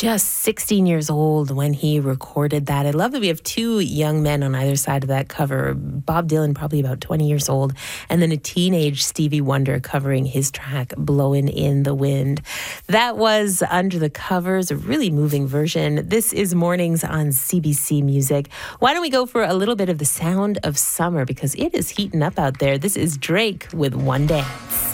Just 16 years old when he recorded that. I love that we have two young men on either side of that cover. Bob Dylan, probably about 20 years old, and then a teenage Stevie Wonder covering his track, Blowin' in the Wind. That was Under the Covers, a really moving version. This is Mornings on CBC Music. Why don't we go for a little bit of the sound of summer, because it is heating up out there. This is Drake with One Dance.